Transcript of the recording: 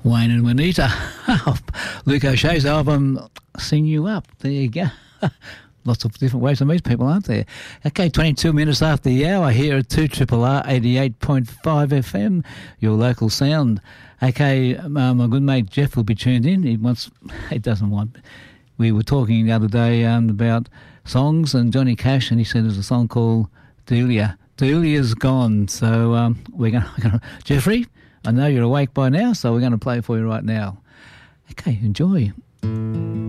Wayne and Juanita. Luke O'Shea's album, Sing You Up. There you go. Lots of different ways to meet people, aren't there? Okay, 22 minutes after the hour here at 2RRR 88.5 FM, your local sound. Okay, my good mate Jeff will be tuned in. We were talking the other day about songs and Johnny Cash, and he said there's a song called Delia. Delia's gone, so we're going to... Jeffrey, I know you're awake by now, so we're going to play it for you right now. Okay, enjoy.